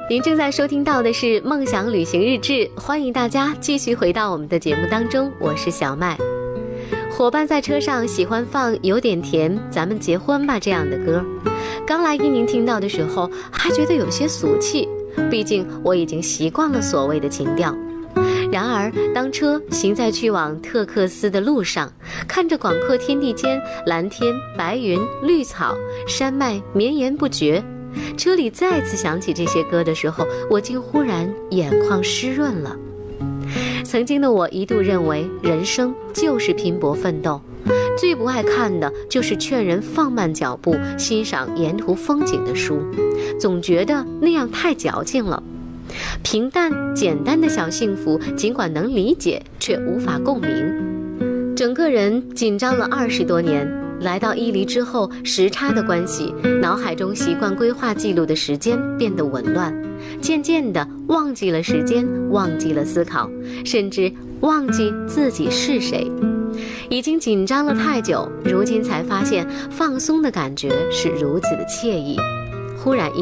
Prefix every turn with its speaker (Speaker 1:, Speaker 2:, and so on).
Speaker 1: 您正在收听到的是《梦想旅行日志》，欢迎大家继续回到我们的节目当中，我是小麦。伙伴在车上喜欢放《有点甜，咱们结婚吧》这样的歌，刚来伊宁听到的时候还觉得有些俗气，毕竟我已经习惯了所谓的情调。然而当车行在去往特克斯的路上，看着广阔天地间蓝天白云绿草山脉绵延不绝，车里再次响起这些歌的时候，我竟忽然眼眶湿润了。曾经的我一度认为人生就是拼搏奋斗，最不爱看的就是劝人放慢脚步欣赏沿途风景的书，总觉得那样太矫情了。平淡简单的小幸福，尽管能理解，却无法共鸣。整个人紧张了20多年，来到伊犁之后，时差的关系，脑海中习惯规划记录的时间变得紊乱，渐渐地忘记了时间，忘记了思考，甚至忘记自己是谁。已经紧张了太久，如今才发现放松的感觉是如此的惬意。忽然